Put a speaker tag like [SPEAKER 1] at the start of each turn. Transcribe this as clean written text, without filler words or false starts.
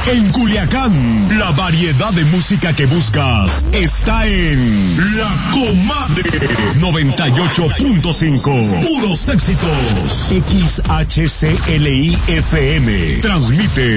[SPEAKER 1] En Culiacán, la variedad de música que buscas está en La Comadre 98.5. Puros éxitos. XHCLI FM transmite